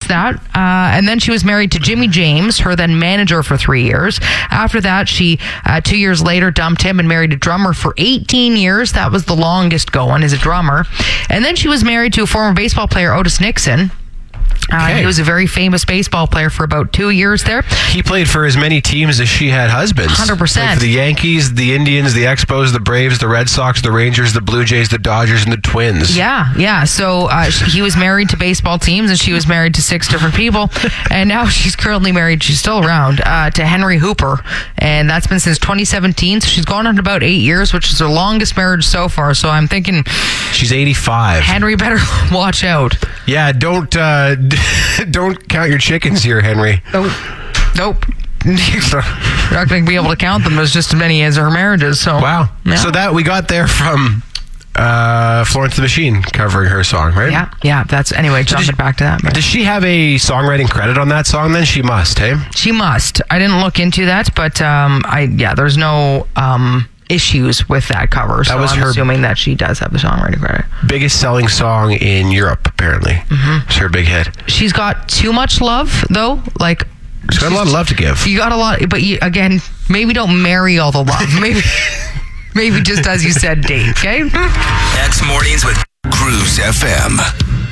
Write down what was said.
that. And then she was married to Jimmy James, her then manager, for 3 years. After that, she 2 years later dumped him and married a drummer for 18 years. That was the longest going as a drummer. And then she was married to a former baseball player, Otis Nixon. He was a very famous baseball player for about 2 years there. He played for as many teams as she had husbands. 100%. Played for the Yankees, the Indians, the Expos, the Braves, the Red Sox, the Rangers, the Blue Jays, the Dodgers, and the Twins. Yeah. So he was married to baseball teams, and she was married to 6 different people. And now she's currently married, she's still around, to Henry Hooper. And that's been since 2017. So she's gone on about 8 years, which is her longest marriage so far. So I'm thinking... She's 85. Henry better watch out. Yeah, don't count your chickens here, Henry. Nope. You're not going to be able to count them. There's just as many as her marriages. So wow. Yeah. So that we got there from Florence the Machine covering her song, right? Yeah. That's anyway. Jumping back to that. But does she have a songwriting credit on that song? Then she must. Hey, she must. I didn't look into that, but there's no issues with that cover. So I'm assuming that she does have the songwriting credit. Biggest selling song in Europe, apparently. Mm-hmm. It's her big hit. She's got too much love, though. Like, she's got a lot of love to give. You got a lot, but again, maybe don't marry all the love. Maybe just as you said, date. Okay. X Mornings with Cruise FM.